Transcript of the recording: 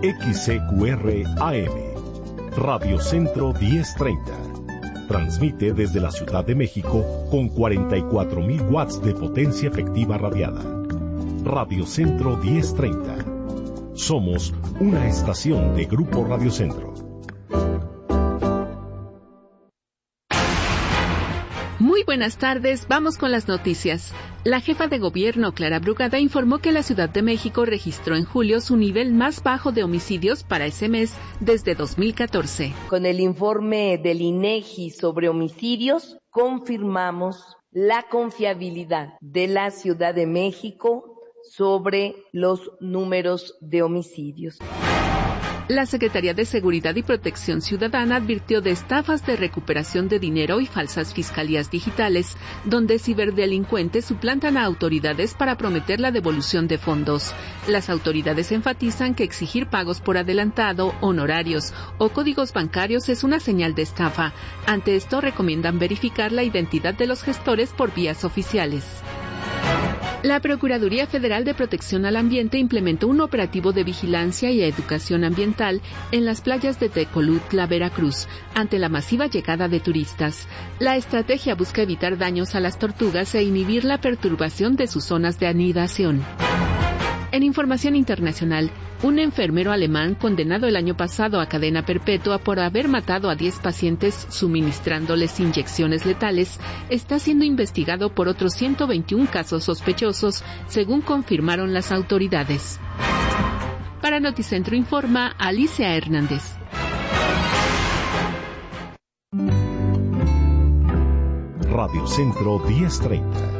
XCQR AM, Radio Centro 1030. Transmite desde la Ciudad de México con 44,000 watts de potencia efectiva radiada. Radio Centro 1030. Somos una estación de Grupo Radio Centro. Muy buenas tardes, vamos con las noticias. La jefa de gobierno, Clara Brugada, informó que la Ciudad de México registró en julio su nivel más bajo de homicidios para ese mes desde 2014. Con el informe del INEGI sobre homicidios, confirmamos la confiabilidad de la Ciudad de México sobre los números de homicidios. La Secretaría de Seguridad y Protección Ciudadana advirtió de estafas de recuperación de dinero y falsas fiscalías digitales, donde ciberdelincuentes suplantan a autoridades para prometer la devolución de fondos. Las autoridades enfatizan que exigir pagos por adelantado, honorarios o códigos bancarios es una señal de estafa. Ante esto, recomiendan verificar la identidad de los gestores por vías oficiales. La Procuraduría Federal de Protección al Ambiente implementó un operativo de vigilancia y educación ambiental en las playas de Tecolutla, Veracruz, ante la masiva llegada de turistas. La estrategia busca evitar daños a las tortugas e inhibir la perturbación de sus zonas de anidación. En información internacional, un enfermero alemán condenado el año pasado a cadena perpetua por haber matado a 10 pacientes suministrándoles inyecciones letales, está siendo investigado por otros 121 casos sospechosos, según confirmaron las autoridades. Para Noticentro informa Alicia Hernández. Radio Centro 1030.